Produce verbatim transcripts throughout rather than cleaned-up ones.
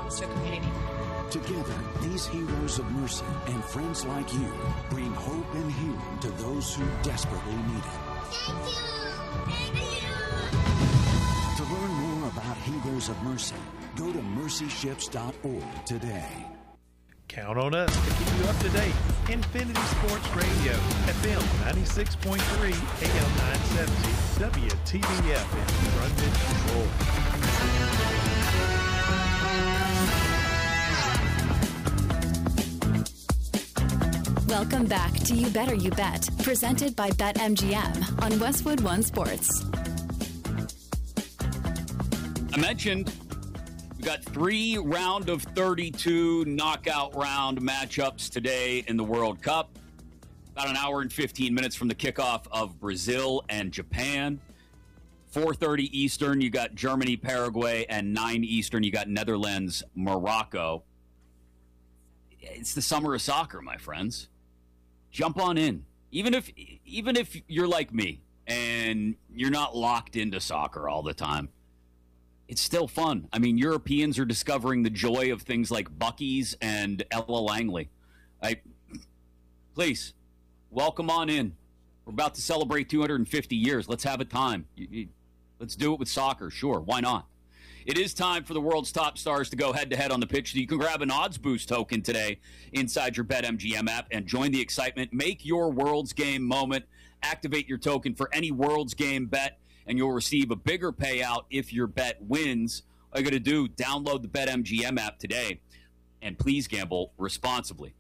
to a community. Together, these heroes of mercy and friends like you bring hope and healing to those who desperately need it. Thank you! Thank you! To learn more about Heroes of Mercy, go to mercy ships dot org today. Count on us to keep you up to date. Infinity Sports Radio, F M ninety-six point three, A M nine seventy, W T B F in Brundage, Troy. Welcome back to You Better You Bet, presented by BetMGM on Westwood One Sports. I mentioned we got three round of thirty-two knockout round matchups today in the World Cup. About an hour and fifteen minutes from the kickoff of Brazil and Japan. four thirty Eastern, you got Germany, Paraguay, and nine Eastern, you got Netherlands, Morocco. It's the summer of soccer, my friends. Jump on in. Even if even if you're like me and you're not locked into soccer all the time, it's still fun. I mean, Europeans are discovering the joy of things like Buc-ee's and Ella Langley. I, please, welcome on in. We're about to celebrate two hundred fifty years. Let's have a time. You, you, let's do it with soccer. Sure, why not? It is time for the world's top stars to go head-to-head on the pitch. So you can grab an Odds Boost token today inside your BetMGM app and join the excitement. Make your World's Game moment. Activate your token for any World's Game bet, and you'll receive a bigger payout if your bet wins. All you got to do, download the BetMGM app today, and please gamble responsibly.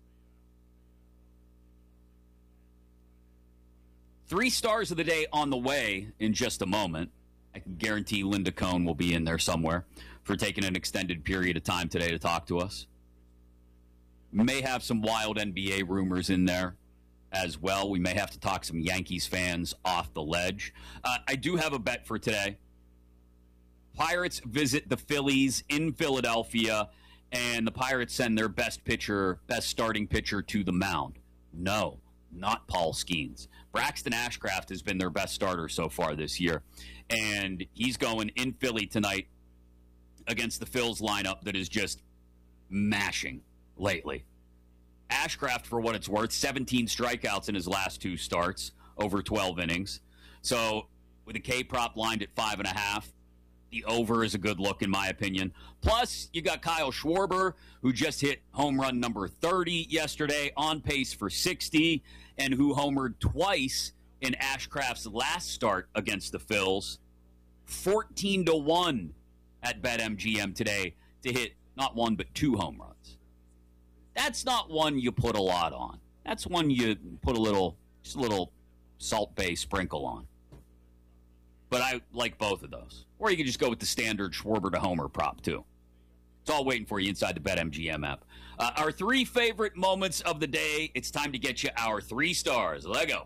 Three stars of the day on the way in just a moment. I can guarantee Linda Cohn will be in there somewhere for taking an extended period of time today to talk to us. May have some wild N B A rumors in there as well. We may have to talk some Yankees fans off the ledge. Uh, I do have a bet for today. Pirates visit the Phillies in Philadelphia, and the Pirates send their best pitcher, best starting pitcher to the mound. No, not Paul Skeens. Braxton Ashcraft has been their best starter so far this year, and he's going in Philly tonight against the Phils lineup that is just mashing lately. Ashcraft, for what it's worth, seventeen strikeouts in his last two starts over twelve innings. So with a K-prop lined at five and a half, the over is a good look in my opinion. Plus, you got Kyle Schwarber, who just hit home run number thirty yesterday, on pace for sixty, and who homered twice in Ashcraft's last start against the Phils. fourteen to one at BetMGM today to hit not one but two home runs. That's not one you put a lot on. That's one you put a little, just a little Salt Bay sprinkle on. But I like both of those. Or you can just go with the standard Schwarber to homer prop, too. It's all waiting for you inside the BetMGM app. Uh, our three favorite moments of the day. It's time to get you our three stars. Let go.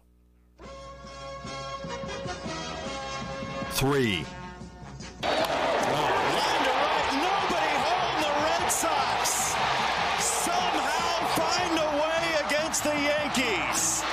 Three. Line to right, nobody home. The Red Sox somehow find a way against the Yankees.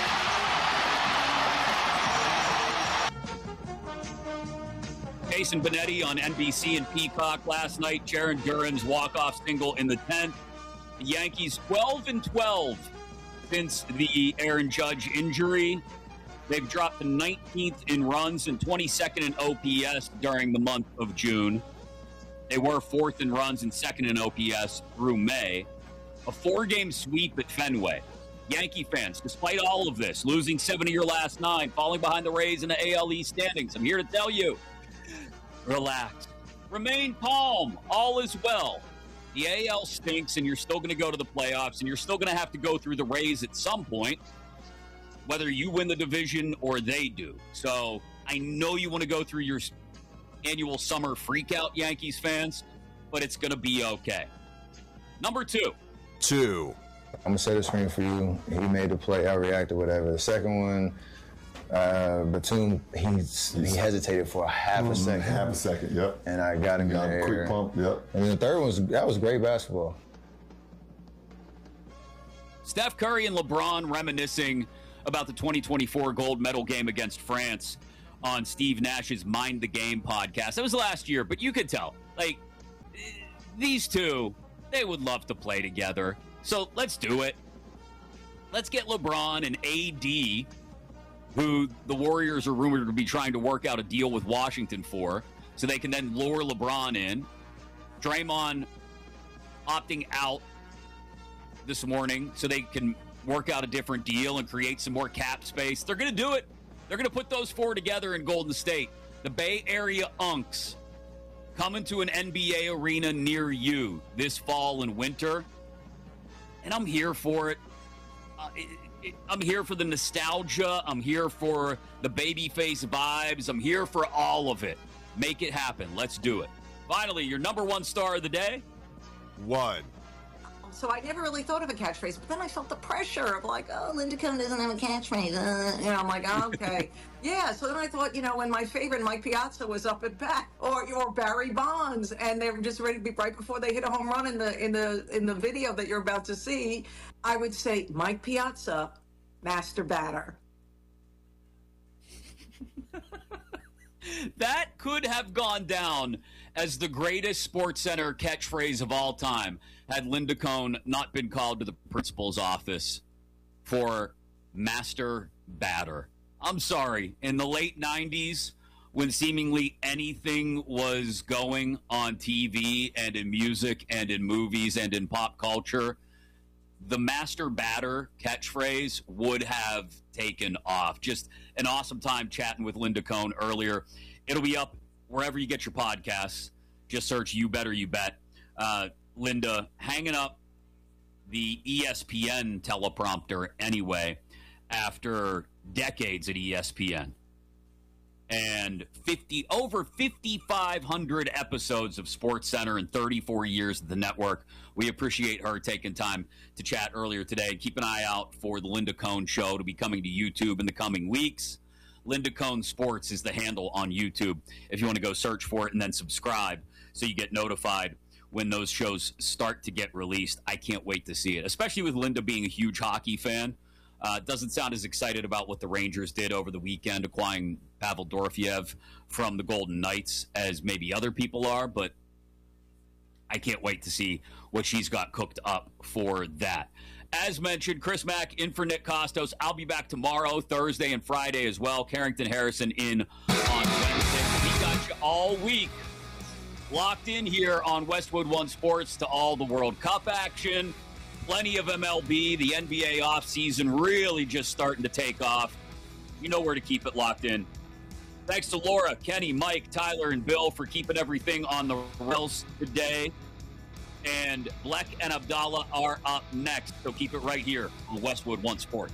Jason Benetti on N B C and Peacock last night. Jaron Duran's walk-off single in the tenth. The Yankees twelve and twelve since the Aaron Judge injury. They've dropped to nineteenth in runs and twenty-second in O P S during the month of June. They were fourth in runs and second in O P S through May. A four-game sweep at Fenway. Yankee fans, despite all of this, losing seven of your last nine, falling behind the Rays in the A L East standings, I'm here to tell you, relax. Remain calm. All is well. The A L stinks, and you're still going to go to the playoffs, and you're still going to have to go through the Rays at some point, whether you win the division or they do. So I know you want to go through your annual summer freakout, Yankees fans, but it's going to be okay. Number two. Two. I'm going to set a screen for you. He made the play. I reacted, whatever. The second one, uh, Batum, he's, he hesitated for a half a second. Half a second, yep. And I got him got in him the quick air. pump, yep. And then the third one, was, that was great basketball. Steph Curry and LeBron reminiscing about the twenty twenty-four gold medal game against France on Steve Nash's Mind the Game podcast. That was last year, but you could tell. Like, these two, they would love to play together. So let's do it. Let's get LeBron and A D, who the Warriors are rumored to be trying to work out a deal with Washington for, so they can then lure LeBron in. Draymond opting out this morning so they can work out a different deal and create some more cap space. They're going to do it. They're going to put those four together in Golden State. The Bay Area Unks coming to an N B A arena near you this fall and winter. And I'm here for it. Uh, it, it I'm here for the nostalgia. I'm here for the babyface vibes. I'm here for all of it. Make it happen. Let's do it. Finally, your number one star of the day. One. So I never really thought of a catchphrase, but then I felt the pressure of like, oh, Linda Cohn doesn't have a catchphrase. Uh, you know, I'm like, oh, okay. Yeah, so then I thought, you know, when my favorite, Mike Piazza, was up at bat, or or Barry Bonds, and they were just ready to be right before they hit a home run in the in the in the video that you're about to see, I would say, Mike Piazza, master batter. That could have gone down as the greatest SportsCenter catchphrase of all time had Linda Cohn not been called to the principal's office for master batter. I'm sorry. In the late nineties, when seemingly anything was going on T V and in music and in movies and in pop culture, the master batter catchphrase would have taken off. Just an awesome time chatting with Linda Cohn earlier. It'll be up wherever you get your podcasts. Just search You Better You Bet. Uh, Linda hanging up the E S P N teleprompter anyway after decades at E S P N. And fifty over fifty-five hundred episodes of SportsCenter and thirty-four years of the network. We appreciate her taking time to chat earlier today. Keep an eye out for the Linda Cohn Show to be coming to YouTube in the coming weeks. Linda Cohn Sports is the handle on YouTube if you want to go search for it and then subscribe so you get notified when those shows start to get released. I can't wait to see it, especially with Linda being a huge hockey fan. Uh, doesn't sound as excited about what the Rangers did over the weekend, acquiring Pavel Dorofeyev from the Golden Knights as maybe other people are, but I can't wait to see what she's got cooked up for that. As mentioned, Chris Mack in for Nick Costos. I'll be back tomorrow, Thursday, and Friday as well. Carrington Harrison in on Wednesday. We got you all week locked in here on Westwood One Sports to all the World Cup action. Plenty of M L B. The N B A offseason really just starting to take off. You know where to keep it locked in. Thanks to Laura, Kenny, Mike, Tyler, and Bill for keeping everything on the rails today. And Bleck and Abdallah are up next, so keep it right here on Westwood One Sports.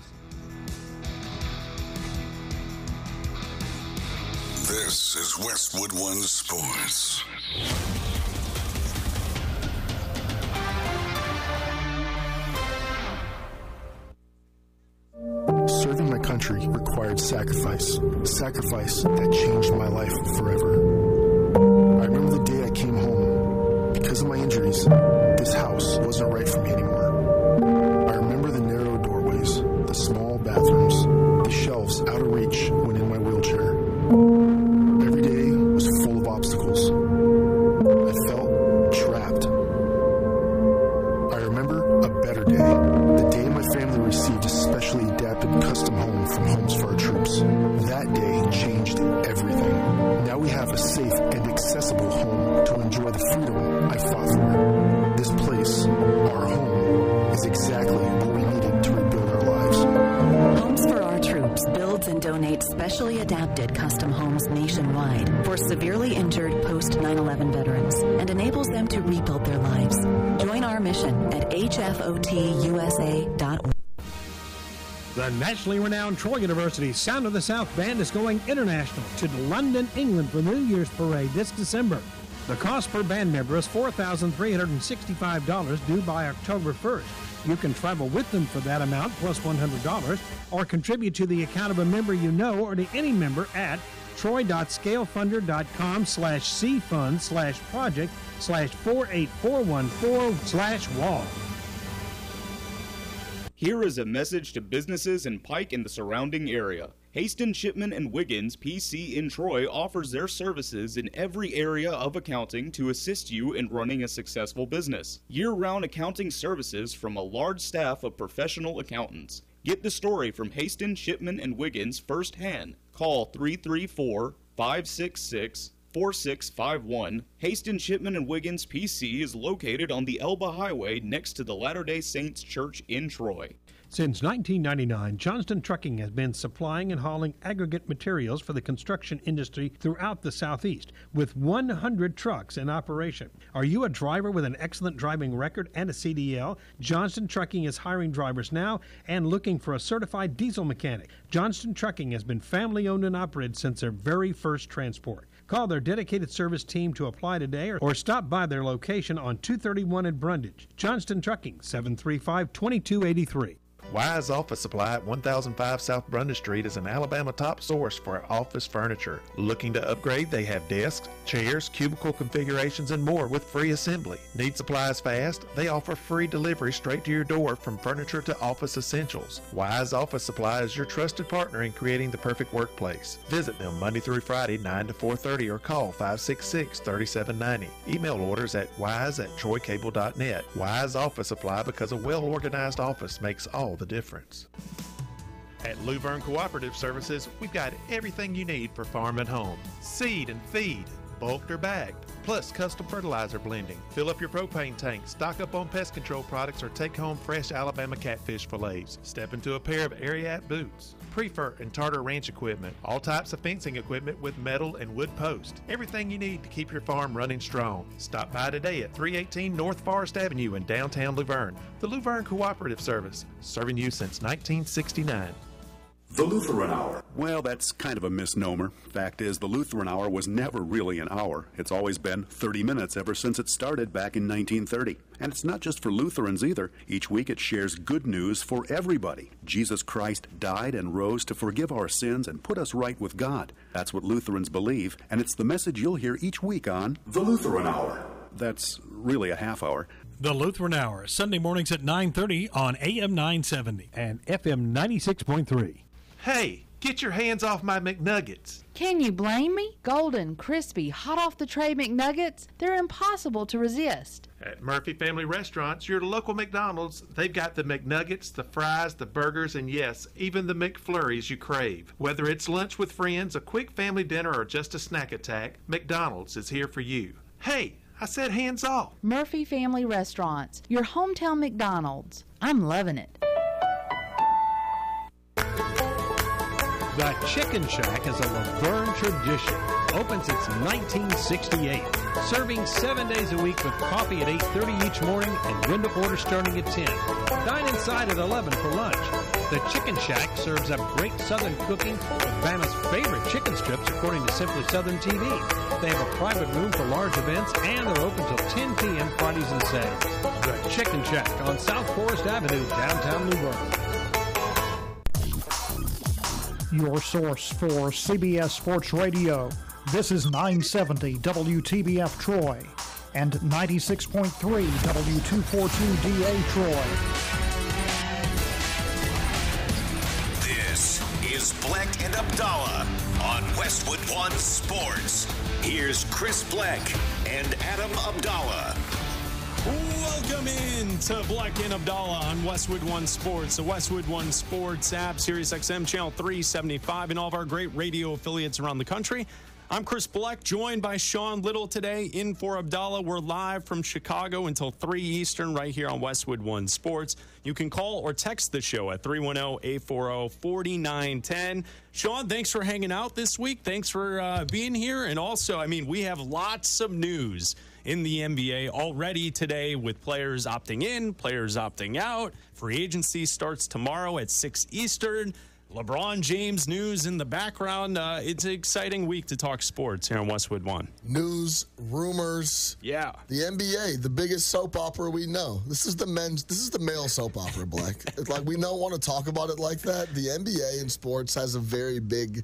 This is Westwood One Sports. Serving my country required sacrifice. Sacrifice that changed my life forever. I remember the day I came home. Because of my injuries, this house wasn't right for me anymore. I remember the narrow doorways, the small bathrooms, the shelves out of reach when in my wheelchair. Every day was full of obstacles. I felt trapped. I remember a better day. The day my family received a specially adapted custom home from Homes for Our Troops. That day changed everything. Now we have a safe and accessible home to enjoy the freedom I fought for. This place, our home, is exactly what we needed to rebuild our lives. Homes for Our Troops builds and donates specially adapted custom homes nationwide for severely injured post nine eleven veterans and enables them to rebuild their lives. Join our mission at H F O T U S A dot org. The nationally renowned Troy University Sound of the South Band is going international to London, England for the New Year's Parade this December. The cost per band member is four thousand three hundred sixty-five dollars due by October first. You can travel with them for that amount plus one hundred dollars or contribute to the account of a member you know or to any member at troy.scalefunder.com slash cfund slash project slash 48414 slash wall. Here is a message to businesses in Pike and the surrounding area. Haston Shipman and Wiggins P C in Troy offers their services in every area of accounting to assist you in running a successful business. Year-round accounting services from a large staff of professional accountants. Get the story from Haston Shipman and Wiggins firsthand. Call three three four, five six six, four six five one. Haston Shipman and Wiggins P C is located on the Elba Highway next to the Latter-day Saints Church in Troy. Since nineteen ninety-nine, Johnston Trucking has been supplying and hauling aggregate materials for the construction industry throughout the Southeast, with one hundred trucks in operation. Are you a driver with an excellent driving record and a C D L? Johnston Trucking is hiring drivers now and looking for a certified diesel mechanic. Johnston Trucking has been family-owned and operated since their very first transport. Call their dedicated service team to apply today or stop by their location on two thirty-one in Brundage. Johnston Trucking, seven three five, two two eight three. Wise Office Supply at one thousand five South Brundage Street is an Alabama top source for office furniture. Looking to upgrade? They have desks, chairs, cubicle configurations, and more with free assembly. Need supplies fast? They offer free delivery straight to your door from furniture to office essentials. Wise Office Supply is your trusted partner in creating the perfect workplace. Visit them Monday through Friday, nine to four thirty, or call five six six, three seven nine zero. Email orders at wise at troy cable dot net. Wise Office Supply, because a well-organized office makes all the difference. At Luverne Cooperative Services, we've got everything you need for farm and home. Seed and feed, bulked or bagged, plus custom fertilizer blending. Fill up your propane tank, stock up on pest control products, or take home fresh Alabama catfish fillets. Step into a pair of Ariat boots. Prefer and Tartar Ranch equipment, all types of fencing equipment with metal and wood posts. Everything you need to keep your farm running strong. Stop by today at three eighteen North Forest Avenue in downtown Luverne. The Luverne Cooperative Service, serving you since nineteen sixty-nine. The Lutheran Hour. Well, that's kind of a misnomer. Fact is, the Lutheran Hour was never really an hour. It's always been thirty minutes ever since it started back in nineteen thirty. And it's not just for Lutherans either. Each week it shares good news for everybody. Jesus Christ died and rose to forgive our sins and put us right with God. That's what Lutherans believe, and it's the message you'll hear each week on The Lutheran Hour. That's really a half hour. The Lutheran Hour, Sunday mornings at nine thirty on A M nine seventy and F M ninety-six point three. Hey, get your hands off my McNuggets. Can you blame me? Golden, crispy, hot off the tray McNuggets, they're impossible to resist. At Murphy Family Restaurants, your local McDonald's, they've got the McNuggets, the fries, the burgers, and yes, even the McFlurries you crave. Whether it's lunch with friends, a quick family dinner, or just a snack attack, McDonald's is here for you. Hey, I said hands off. Murphy Family Restaurants, your hometown McDonald's. I'm loving it. The Chicken Shack is a Laverne tradition. Open since nineteen sixty-eight. Serving seven days a week with coffee at eight thirty each morning and window order starting at ten. Dine inside at eleven for lunch. The Chicken Shack serves up great Southern cooking with Bama's favorite chicken strips according to Simply Southern T V. They have a private room for large events and they're open till ten p.m. Fridays and Saturdays. The Chicken Shack on South Forest Avenue, downtown Luverne. Your source for C B S Sports Radio. This is nine seventy W T B F Troy and ninety-six point three W two forty-two D A Troy. This is Black and Abdallah on Westwood One Sports. Here's Chris Black and Adam Abdallah. Welcome in to Black and Abdallah on Westwood One Sports, the Westwood One Sports app, Sirius X M channel three seventy-five, and all of our great radio affiliates around the country. I'm Chris Black, joined by Sean Little today, in for Abdallah. We're live from Chicago until three Eastern right here on Westwood One Sports. You can call or text the show at three one zero, eight four zero, four nine one zero. Sean, thanks for hanging out this week. Thanks for uh, being here. And also, I mean, we have lots of news in the N B A already today with players opting in, players opting out. Free agency starts tomorrow at six Eastern. LeBron James news in the background. Uh, it's an exciting week to talk sports here on Westwood One. News, rumors. Yeah. The N B A, the biggest soap opera we know. This is the men's, this is the male soap opera, Black. It's like we don't want to talk about it like that. The N B A in sports has a very big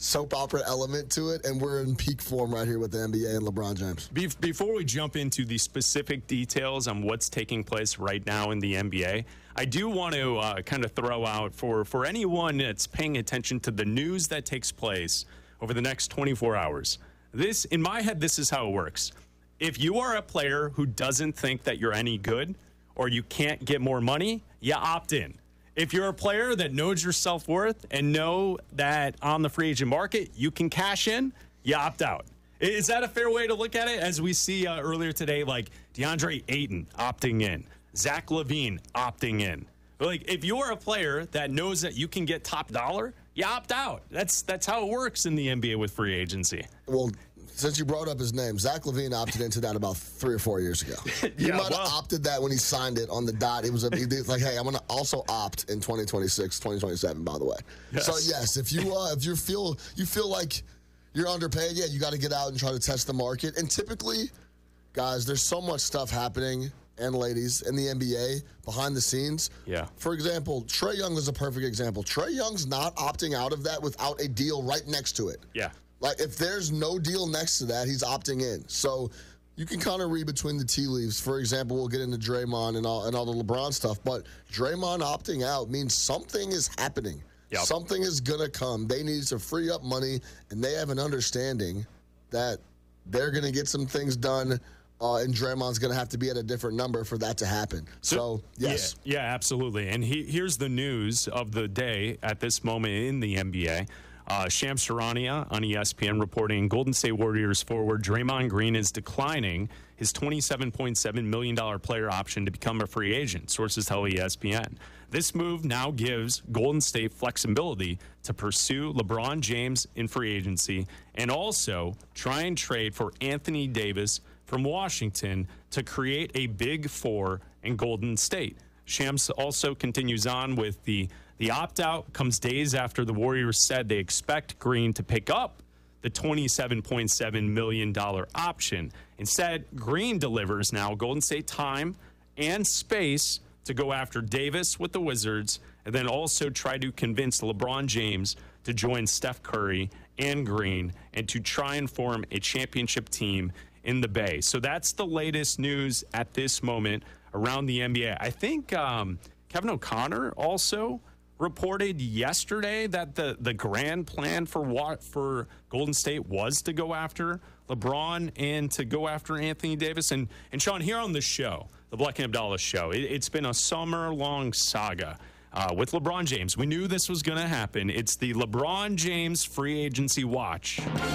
soap opera element to it, and we're in peak form right here with the N B A and LeBron James. Be- before we jump into the specific details on what's taking place right now in the N B A, I do want to uh, kind of throw out for, for anyone that's paying attention to the news that takes place over the next twenty-four hours. This, in my head, this is how it works. If you are a player who doesn't think that you're any good or you can't get more money, you opt in. If you're a player that knows your self-worth and know that on the free agent market you can cash in, you opt out. Is that a fair way to look at it? As we see uh, earlier today, like DeAndre Ayton opting in, Zach LaVine opting in. Like, if you're a player that knows that you can get top dollar, you opt out. That's that's how it works in the N B A with free agency. Well, since you brought up his name, Zach LaVine opted into that about three or four years ago. He Yeah, might have well- opted that when he signed it on the dot. It was a, he did like, hey, I'm going to also opt in twenty twenty-six, twenty twenty-seven, by the way. Yes. So yes, if you uh, if you feel you feel like you're underpaid, yeah, you got to get out and try to test the market. And typically, guys, there's so much stuff happening, and ladies, in the N B A behind the scenes. Yeah. For example, Trae Young is a perfect example. Trae Young's not opting out of that without a deal right next to it. Yeah. Like, if there's no deal next to that, he's opting in. So you can kind of read between the tea leaves. For example, we'll get into Draymond and all and all the LeBron stuff, but Draymond opting out means something is happening. Yep. Something is going to come. They need to free up money, and they have an understanding that they're going to get some things done, uh, and Draymond's going to have to be at a different number for that to happen. So, yes. Yeah, yeah, absolutely. And he, here's the news of the day at this moment in the N B A. Uh, Shams Charania on E S P N reporting Golden State Warriors forward Draymond Green is declining his twenty-seven point seven million dollars player option to become a free agent, sources tell E S P N. This move now gives Golden State flexibility to pursue LeBron James in free agency and also try and trade for Anthony Davis from Washington to create a big four in Golden State. Shams also continues on with the The opt-out comes days after the Warriors said they expect Green to pick up the twenty-seven point seven million dollars option. Instead, Green delivers now Golden State time and space to go after Davis with the Wizards and then also try to convince LeBron James to join Steph Curry and Green and to try and form a championship team in the Bay. So that's the latest news at this moment around the N B A. I think um, Kevin O'Connor also reported yesterday that the, the grand plan for what for Golden State was to go after LeBron and to go after Anthony Davis. And, and Sean, here on the show, the Black and Abdallah show, it, it's been a summer-long saga uh, with LeBron James. We knew this was going to happen. It's the LeBron James free agency watch.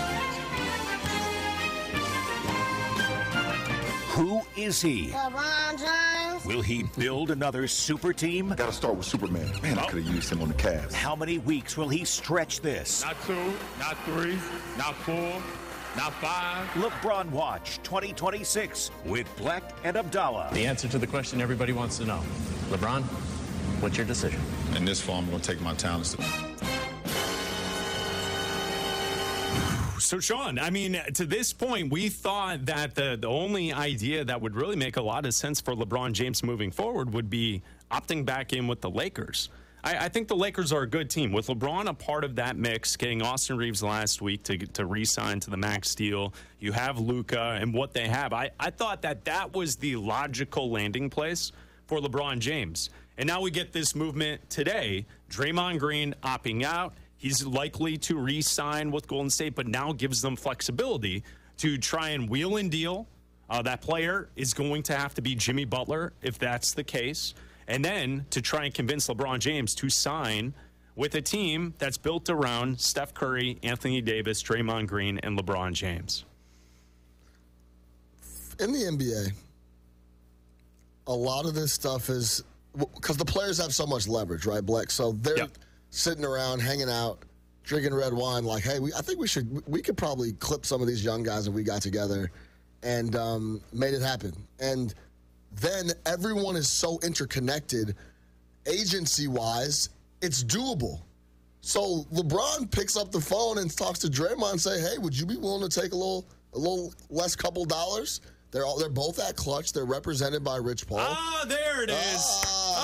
Who is he? LeBron James. Will he build another super team? Got to start with Superman. Man, I could have used him on the Cavs. How many weeks will he stretch this? Not two, not three, not four, not five. LeBron Watch twenty twenty-six with Black and Abdallah. The answer to the question everybody wants to know. LeBron, what's your decision? In this fall, I'm going to take my talents. So, Sean, I mean, to this point, we thought that the, the only idea that would really make a lot of sense for LeBron James moving forward would be opting back in with the Lakers. I, I think the Lakers are a good team. With LeBron a part of that mix, getting Austin Reeves last week to, to re-sign to the max deal, you have Luka and what they have. I, I thought that that was the logical landing place for LeBron James. And now we get this movement today, Draymond Green opting out. He's likely to re-sign with Golden State, but now gives them flexibility to try and wheel and deal. Uh, that player is going to have to be Jimmy Butler, if that's the case. And then to try and convince LeBron James to sign with a team that's built around Steph Curry, Anthony Davis, Draymond Green, and LeBron James. In the N B A, a lot of this stuff is because the players have so much leverage, right, Black? So they're yep. sitting around, hanging out, drinking red wine, like, hey, we, I think we should, we could probably clip some of these young guys if we got together and um, made it happen. And then everyone is so interconnected, agency-wise, it's doable. So LeBron picks up the phone and talks to Draymond and say, hey, would you be willing to take a little, a little less couple dollars? They're all, they're both at Clutch. They're represented by Rich Paul. Ah, there it is. Ah.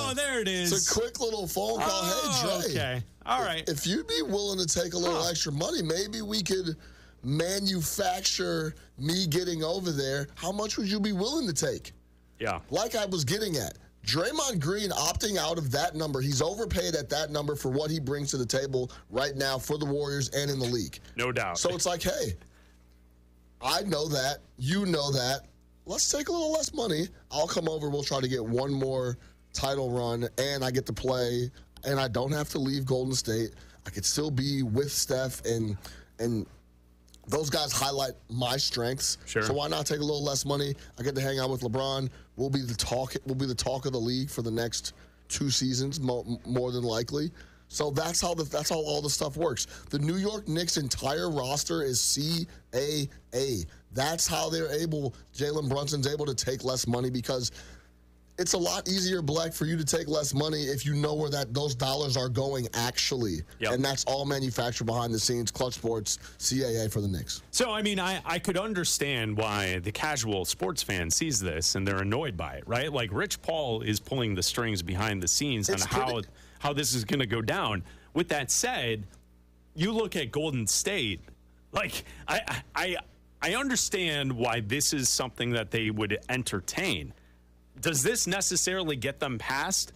Oh, there it is. It's a quick little phone call. Oh, hey, Dre. okay. All right. If you'd be willing to take a little Huh. extra money, maybe we could manufacture me getting over there. How much would you be willing to take? Yeah. Like I was getting at, Draymond Green opting out of that number. He's overpaid at that number for what he brings to the table right now for the Warriors and in the league. No doubt. So it's like, hey, I know that. You know that. Let's take a little less money. I'll come over. We'll try to get one more title run, and I get to play, and I don't have to leave Golden State. I could still be with Steph, and and those guys highlight my strengths. Sure. So why not take a little less money? I get to hang out with LeBron. We'll be the talk. We'll be the talk of the league for the next two seasons, more, more than likely. So that's how the that's how all the stuff works. The New York Knicks' entire roster is C A A. That's how they're able. Jalen Brunson's able to take less money because it's a lot easier, Black, for you to take less money if you know where that those dollars are going actually. Yep. And that's all manufactured behind the scenes. Clutch Sports, C A A for the Knicks. So, I mean, I, I could understand why the casual sports fan sees this and they're annoyed by it, right? Like, Rich Paul is pulling the strings behind the scenes It's on how, pretty- how this is going to go down. With that said, you look at Golden State, like, I, I, I understand why this is something that they would entertain. Does this necessarily get them past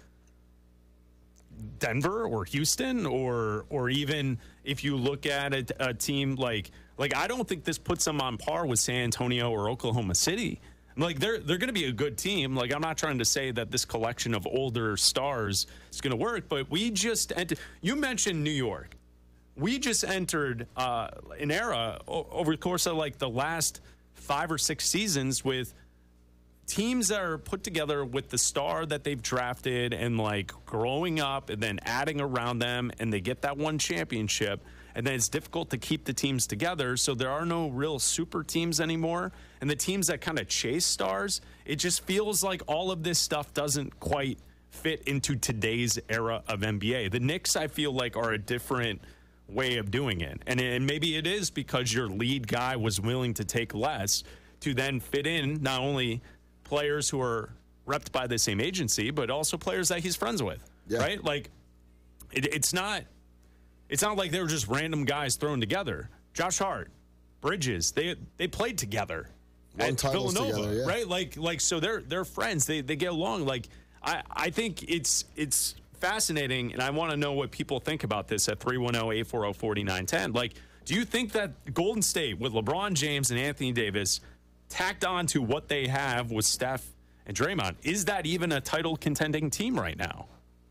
Denver or Houston, or or even if you look at a, a team like like I don't think this puts them on par with San Antonio or Oklahoma City. Like they're they're going to be a good team. Like I'm not trying to say that this collection of older stars is going to work, but we just ent- you mentioned New York. We just entered uh, an era o- over the course of like the last five or six seasons with teams that are put together with the star that they've drafted and like growing up and then adding around them, and they get that one championship, and then it's difficult to keep the teams together. So there are no real super teams anymore. And the teams that kind of chase stars, it just feels like all of this stuff doesn't quite fit into today's era of N B A. The Knicks, I feel like, are a different way of doing it. And, and maybe it is because your lead guy was willing to take less to then fit in not only players who are repped by the same agency, but also players that he's friends with, Yeah. right? Like, it, it's not it's not like they were just random guys thrown together. Josh Hart, Bridges, they they played together Won at titles Villanova, together, yeah. right? Like, like so they're they're friends. They they get along. Like, I I think it's it's fascinating, and I want to know what people think about this at three one zero, eight four zero, four nine one zero. Like, do you think that Golden State with LeBron James and Anthony Davis tacked on to what they have with Steph and Draymond, is that even a title contending team right now?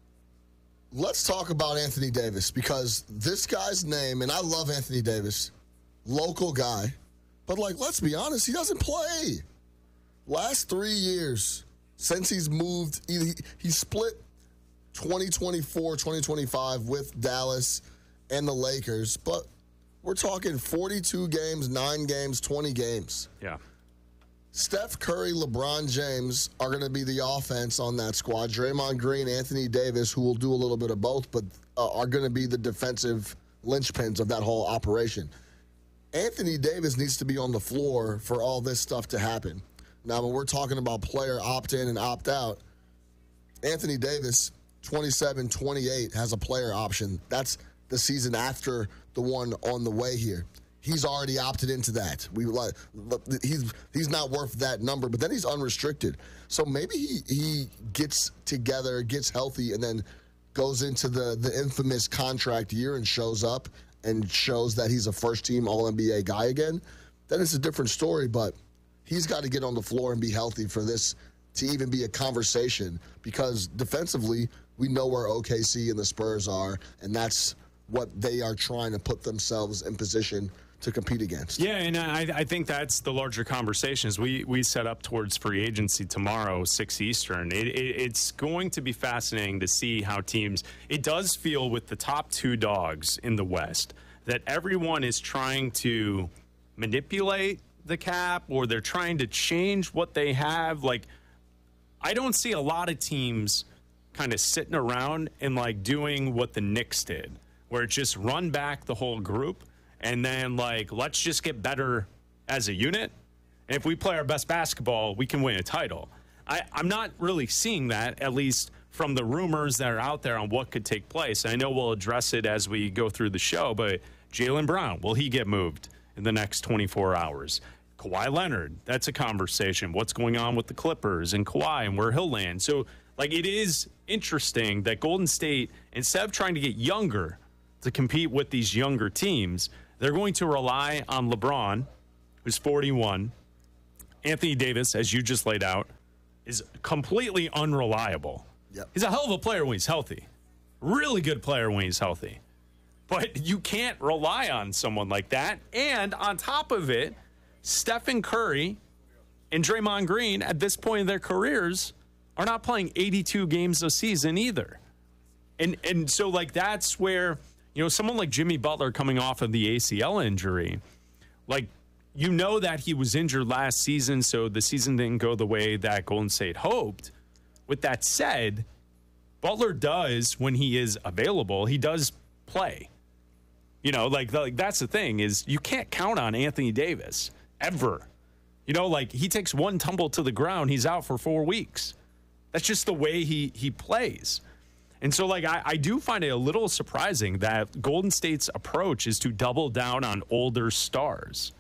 Let's talk about Anthony Davis, because this guy's name, and I love Anthony Davis, local guy, but like, let's be honest, he doesn't play. Last three years since he's moved, he, he split twenty twenty-four, twenty twenty-five with Dallas and the Lakers, but we're talking forty-two games, nine games, twenty games. Yeah. Steph Curry, LeBron James are going to be the offense on that squad. Draymond Green, Anthony Davis, who will do a little bit of both, but uh, are going to be the defensive linchpins of that whole operation. Anthony Davis needs to be on the floor for all this stuff to happen. Now, when we're talking about player opt-in and opt-out, Anthony Davis, twenty-seven twenty-eight, has a player option. That's the season after the one on the way here. He's already opted into that. We like he's he's not worth that number, but then he's unrestricted. So maybe he he gets together, gets healthy, and then goes into the the infamous contract year and shows up and shows that he's a first team All N B A guy again. Then it's a different story, but he's got to get on the floor and be healthy for this to even be a conversation, because defensively we know where O K C and the Spurs are, and that's what they are trying to put themselves in position to compete against. Yeah, and I, I think that's the larger conversations. We we set up towards free agency tomorrow, six Eastern. It, it, it's going to be fascinating to see how teams, it does feel with the top two dogs in the West, that everyone is trying to manipulate the cap, or they're trying to change what they have. Like, I don't see a lot of teams kind of sitting around and like doing what the Knicks did, where it's just run back the whole group and then like, let's just get better as a unit. And if we play our best basketball, we can win a title. I, I'm not really seeing that, at least from the rumors that are out there on what could take place. And I know we'll address it as we go through the show, but Jaylen Brown, will he get moved in the next twenty-four hours? Kawhi Leonard, that's a conversation. What's going on with the Clippers and Kawhi and where he'll land? So, like, it is interesting that Golden State, instead of trying to get younger to compete with these younger teams, they're going to rely on LeBron, who's forty-one. Anthony Davis, as you just laid out, is completely unreliable. Yep. He's a hell of a player when he's healthy. Really good player when he's healthy. But you can't rely on someone like that. And on top of it, Stephen Curry and Draymond Green, at this point in their careers, are not playing eighty-two games a season either. And and so, like, that's where, you know, someone like Jimmy Butler coming off of the A C L injury, like, you know that he was injured last season, so the season didn't go the way that Golden State hoped. With that said, Butler does, when he is available, he does play. You know, like, like that's the thing, is you can't count on Anthony Davis ever. You know, like, he takes one tumble to the ground, he's out for four weeks. That's just the way he he plays. And so, like, I, I do find it a little surprising that Golden State's approach is to double down on older stars.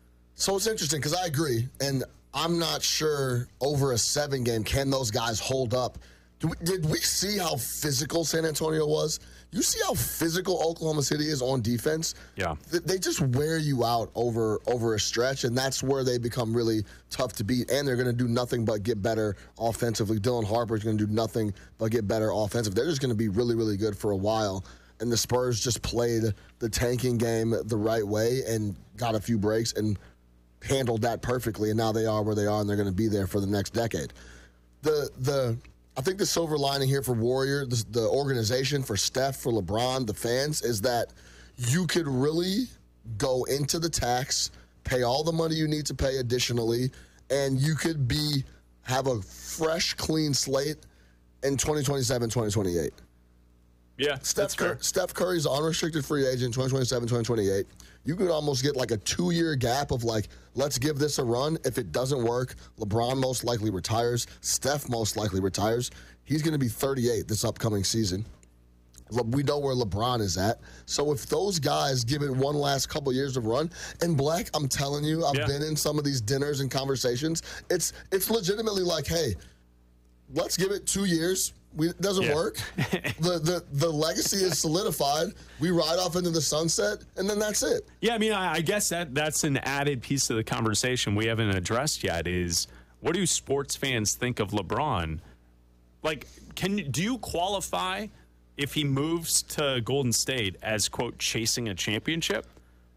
So it's interesting because I agree, and I'm not sure over a seven game can those guys hold up. Do we, did we see how physical San Antonio was? You see how physical Oklahoma City is on defense? Yeah. They just wear you out over over a stretch, and that's where they become really tough to beat, and they're going to do nothing but get better offensively. Dylan Harper is going to do nothing but get better offensively. They're just going to be really, really good for a while, and the Spurs just played the tanking game the right way and got a few breaks and handled that perfectly, and now they are where they are, and they're going to be there for the next decade. The the I think the silver lining here for Warrior, the, the organization, for Steph, for LeBron, the fans, is that you could really go into the tax, pay all the money you need to pay additionally, and you could be have a fresh, clean slate in twenty twenty-seven, twenty twenty-eight. Yeah, Steph, Cur- Steph Curry's an unrestricted free agent twenty twenty-seven, twenty twenty-eight. You could almost get like a two-year gap of like, let's give this a run. If it doesn't work, LeBron most likely retires. Steph most likely retires. He's going to be thirty-eight this upcoming season. We know where LeBron is at. So if those guys give it one last couple years of run, and Black, I'm telling you, I've yeah. been in some of these dinners and conversations. It's it's legitimately like, hey, let's give it two years. We, it doesn't yeah. work. the, the the legacy is solidified. We ride off into the sunset, and then that's it. Yeah, I mean, I, I guess that that's an added piece of the conversation we haven't addressed yet is, what do sports fans think of LeBron? Like, can do you qualify if he moves to Golden State as, quote, chasing a championship?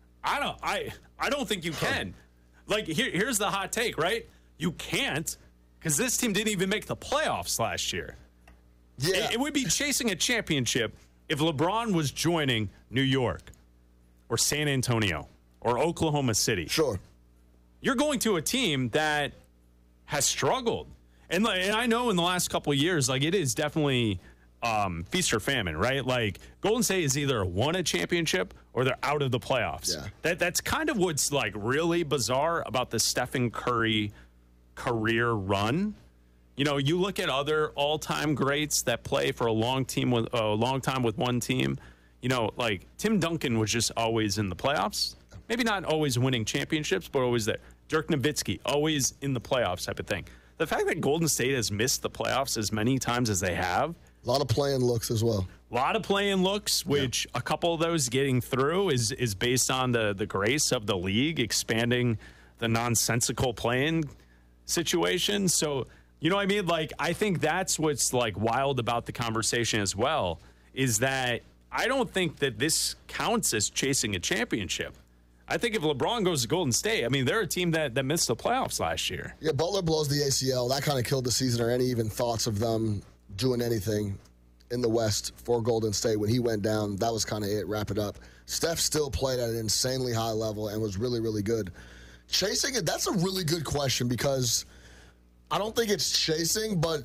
I don't I I don't think you can. Like, here, here's the hot take, right? You can't, because this team didn't even make the playoffs last year. Yeah. It, it would be chasing a championship if LeBron was joining New York or San Antonio or Oklahoma City. Sure. You're going to a team that has struggled. And, and I know in the last couple of years, like, it is definitely um, feast or famine, right? Like, Golden State is either won a championship or they're out of the playoffs. Yeah. That That's kind of what's, like, really bizarre about the Stephen Curry career run. You know, you look at other all-time greats that play for a long team with a long time with one team. You know, like Tim Duncan was just always in the playoffs. Maybe not always winning championships, but always there. Dirk Nowitzki, always in the playoffs type of thing. The fact that Golden State has missed the playoffs as many times as they have. A lot of playing looks as well. A lot of playing looks, which yeah. a couple of those getting through is is based on the, the grace of the league, expanding the nonsensical playing situation. So, you know what I mean? Like, I think that's what's, like, wild about the conversation as well, is that I don't think that this counts as chasing a championship. I think if LeBron goes to Golden State, I mean, they're a team that, that missed the playoffs last year. Yeah, Butler blows the A C L. That kind of killed the season or any even thoughts of them doing anything in the West for Golden State. When he went down, that was kind of it. Wrap it up. Steph still played at an insanely high level and was really, really good. Chasing it, that's a really good question because I don't think it's chasing, but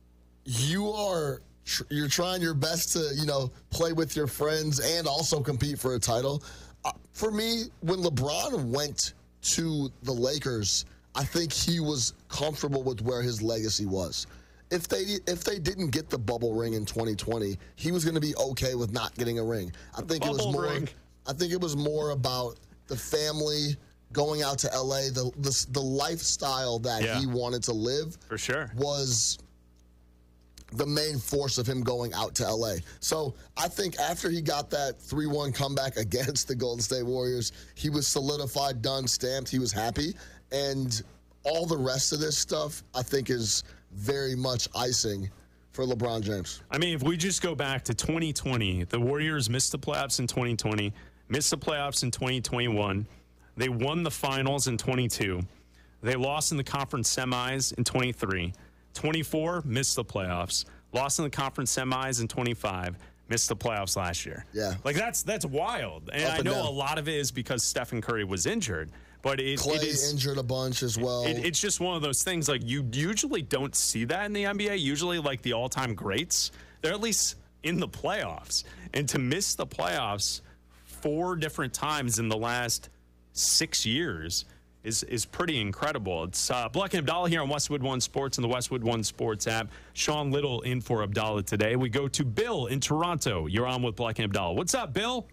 you are tr- you're trying your best to, you know, play with your friends and also compete for a title. Uh, for me, when LeBron went to the Lakers, I think he was comfortable with where his legacy was. if they if they didn't get the bubble ring in twenty twenty, he was going to be okay with not getting a ring. I think it was Bubble more. ring. I think it was more about the family going out to L A, the the, the lifestyle that Yeah. he wanted to live. For sure. Was the main force of him going out to L A. So I think after he got that three one comeback against the Golden State Warriors, he was solidified, done, stamped. He was happy. And all the rest of this stuff, I think, is very much icing for LeBron James. I mean, if we just go back to twenty twenty, the Warriors missed the playoffs in twenty twenty, missed the playoffs in twenty twenty-one. They won the finals in twenty-two. They lost in the conference semis in twenty-three. twenty-four, missed the playoffs. Lost in the conference semis in twenty-five. Missed the playoffs last year. Yeah. Like, that's that's wild. And Up I and know down. a lot of it is because Stephen Curry was injured. But it, Clay it is injured a bunch as well. It, it's just one of those things, like, you usually don't see that in the N B A. Usually, like, the all-time greats, they're at least in the playoffs. And to miss the playoffs four different times in the last six years is is pretty incredible. It's uh, Black and Abdallah here on Westwood One Sports and the Westwood One Sports app. Sean Little in for Abdallah today. We go to Bill in Toronto. You're on with Black and Abdallah. What's up, Bill?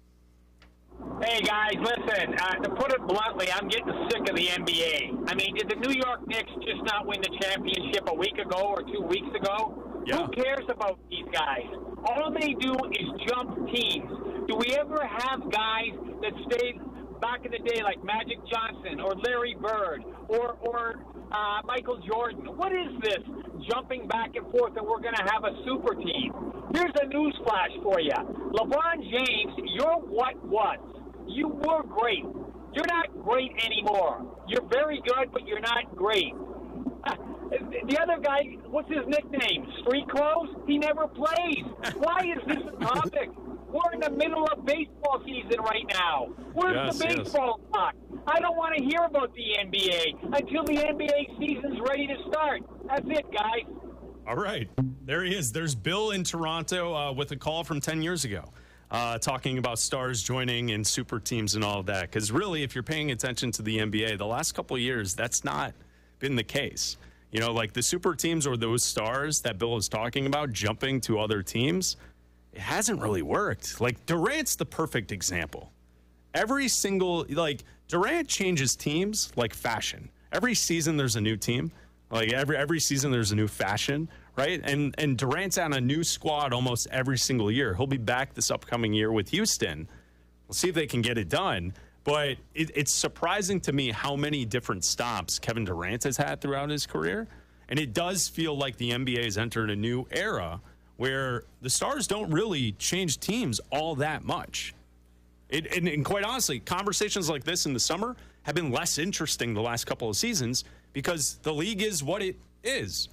Hey, guys, listen, uh, to put it bluntly, I'm getting sick of the N B A. I mean, did the New York Knicks just not win the championship a week ago or two weeks ago? Yeah. Who cares about these guys? All they do is jump teams. Do we ever have guys that stayed back in the day like Magic Johnson or Larry Bird or, or uh, Michael Jordan? What is this jumping back and forth and we're going to have a super team? Here's a news flash for you. LeBron James, you're what was. You were great. You're not great anymore. You're very good, but you're not great. Uh, the other guy, what's his nickname? Street Clothes? He never plays. Why is this a topic? We're in the middle of baseball season right now. Where's Yes, the yes. baseball talk? I don't want to hear about the N B A until the N B A season's ready to start. That's it, guys. All right. There he is. There's Bill in Toronto uh, with a call from ten years ago uh, talking about stars joining and super teams and all of that. Because really, if you're paying attention to the N B A, the last couple of years, that's not been the case. You know, like the super teams or those stars that Bill is talking about jumping to other teams, it hasn't really worked. Like Durant's the perfect example. Every single, like Durant changes teams like fashion. Every season there's a new team. Like every every season there's a new fashion, right? And and Durant's on a new squad almost every single year. He'll be back this upcoming year with Houston. We'll see if they can get it done. But it, it's surprising to me how many different stops Kevin Durant has had throughout his career. And it does feel like the N B A has entered a new era where the stars don't really change teams all that much. It, and, and quite honestly, conversations like this in the summer have been less interesting the last couple of seasons because the league is what it is.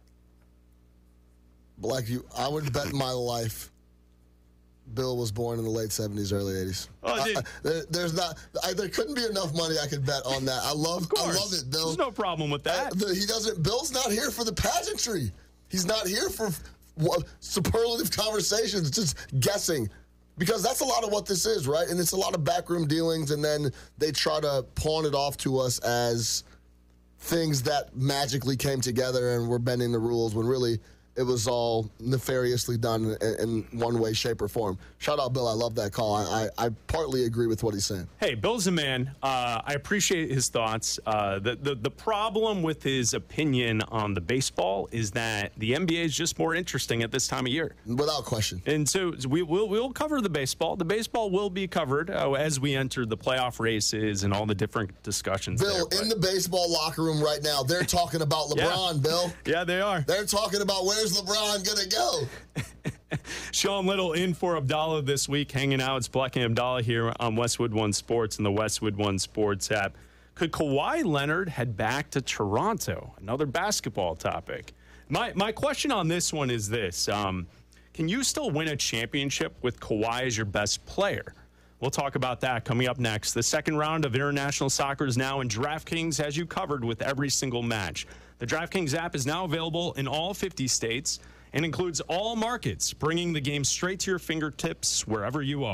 Black, you, I would bet my life Bill was born in the late seventies, early eighties. Oh, dude. I, I, there, there's not. I, there couldn't be enough money I could bet on that. I love. I love it, Bill. There's no problem with that. Uh, the, he doesn't. Bill's not here for the pageantry. He's not here for what, superlative conversations. Just guessing, because that's a lot of what this is, right? And it's a lot of backroom dealings, and then they try to pawn it off to us as things that magically came together and we're bending the rules when really it was all nefariously done in, in one way, shape, or form. Shout out, Bill. I love that call. I, I, I partly agree with what he's saying. Hey, Bill's a man. Uh, I appreciate his thoughts. Uh, the, the the problem with his opinion on the baseball is that the N B A is just more interesting at this time of year. Without question. And so we will we'll cover the baseball. The baseball will be covered uh, as we enter the playoff races and all the different discussions. Bill, there, in the baseball locker room right now, they're talking about LeBron, Yeah. Bill. Yeah, they are. They're talking about where's LeBron going to go? Sean Little in for Abdallah this week, hanging out. It's Black and Abdallah here on Westwood One Sports and the Westwood One Sports app. Could Kawhi Leonard head back to Toronto? Another basketball topic. My my question on this one is this. Um, can you still win a championship with Kawhi as your best player? We'll talk about that coming up next. The second round of international soccer is now, and DraftKings has you covered with every single match. The DraftKings app is now available in all fifty states and includes all markets, bringing the game straight to your fingertips wherever you are.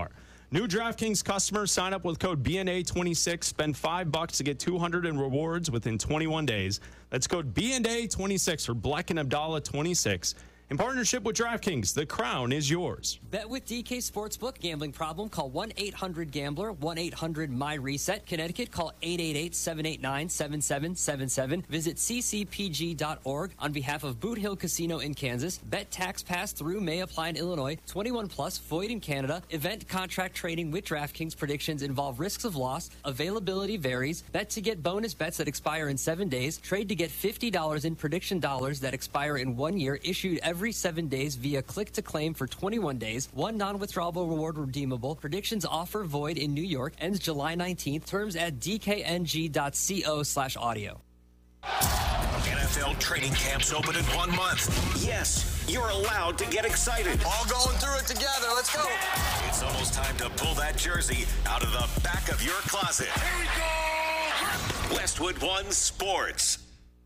New DraftKings customers sign up with code B N A twenty-six. Spend five bucks to get two hundred in rewards within twenty-one days. That's code B N A twenty-six for Black and Abdallah twenty-six. In partnership with DraftKings, the crown is yours. Bet with D K Sportsbook. Gambling problem? Call one eight hundred gambler, one eight hundred my reset. Connecticut, call eight eight eight, seven eight nine, seven seven seven seven. Visit c c p g dot org. On behalf of Boot Hill Casino in Kansas, bet tax pass through may apply in Illinois. twenty-one plus, void in Canada. Event contract trading with DraftKings. Predictions involve risks of loss. Availability varies. Bet to get bonus bets that expire in seven days. Trade to get fifty dollars in prediction dollars that expire in one year. Issued every Every seven days via click to claim for twenty-one days. One non-withdrawable reward redeemable. Predictions offer void in New York. Ends July nineteenth. Terms at d k n g dot co slash audio. N F L training camps open in one month. Yes, you're allowed to get excited. All going through it together. Let's go. It's almost time to pull that jersey out of the back of your closet. Here we go. Westwood One Sports.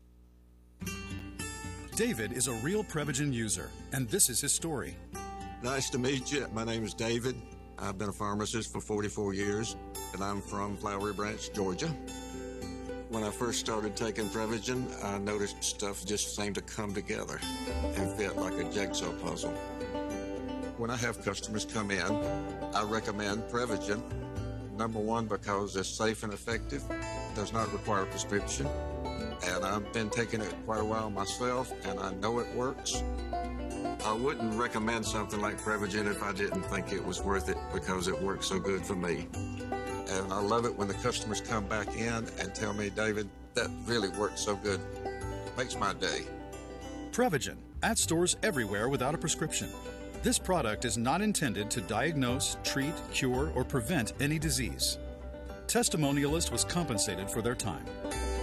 David is a real Prevagen user, and this is his story. Nice to meet you. My name is David. I've been a pharmacist for forty-four years, and I'm from Flowery Branch, Georgia. When I first started taking Prevagen, I noticed stuff just seemed to come together and fit like a jigsaw puzzle. When I have customers come in, I recommend Prevagen. Number one, because it's safe and effective, does not require a prescription. And I've been taking it quite a while myself, and I know it works. I wouldn't recommend something like Prevagen if I didn't think it was worth it, because it works so good for me. And I love it when the customers come back in and tell me, David, that really works so good. Makes my day. Prevagen, at stores everywhere without a prescription. This product is not intended to diagnose, treat, cure, or prevent any disease. Testimonialist was compensated for their time.